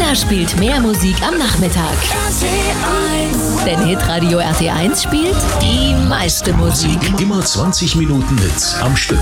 Wer spielt mehr Musik am Nachmittag? Denn Hitradio RT1 spielt die meiste Musik. Immer 20 Minuten Hits am Stück.